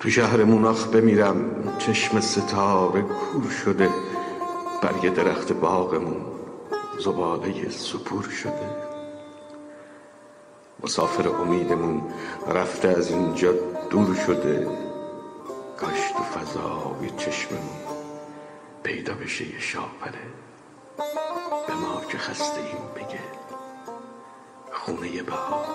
تو شهرمون آخ بمیرم، چشم ستاره کور شده، برگ درخت باغمون زباله سپور شده. مسافر امیدمون رفته از اینجا دور شده، کاش تو فضای چشممون پیدا بشه یه شاپله به ما که خسته ایم بگه خونه بهار.